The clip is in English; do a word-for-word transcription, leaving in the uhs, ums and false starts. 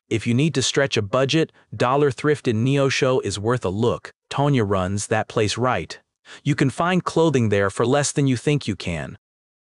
If you need to stretch a budget, Dollar Thrift in Neosho is worth a look. Tonya runs that place right. You can find clothing there for less than you think you can.